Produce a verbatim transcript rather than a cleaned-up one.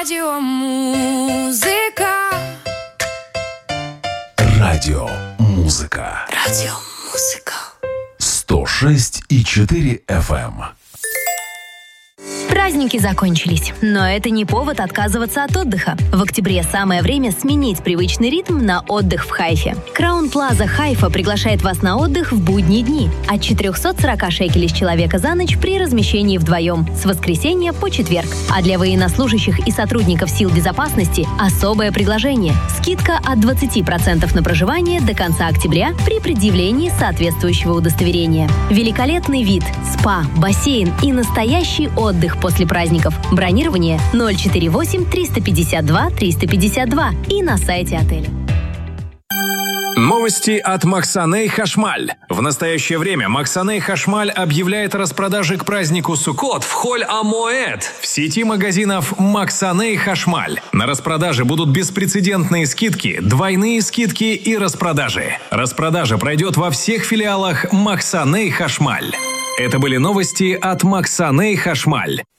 Радиомузыка. Радиомузыка. Радиомузыка. сто шесть и четыре эф эм. Праздники закончились, но это не повод отказываться от отдыха. В октябре самое время сменить привычный ритм на отдых в Хайфе. Краун Плаза Хайфа приглашает вас на отдых в будние дни от четыреста сорок шекелей с человека за ночь при размещении вдвоем с воскресенья по четверг. А для военнослужащих и сотрудников сил безопасности особое предложение. Скидка от двадцати процентов на проживание до конца октября при предъявлении соответствующего удостоверения. Великолепный вид, спа, бассейн и настоящий отдых после праздников. Бронирование ноль четыре восемь триста пятьдесят два триста пятьдесят два и на сайте отеля. Новости от Махсаней Хашмаль. В настоящее время Махсаней Хашмаль объявляет о распродаже к празднику Суккот в Холь а-Моэд в сети магазинов Махсаней Хашмаль. На распродаже будут беспрецедентные скидки, двойные скидки и распродажи. Распродажа пройдет во всех филиалах Махсаней Хашмаль. Это были новости от Махсаней Хашмаль.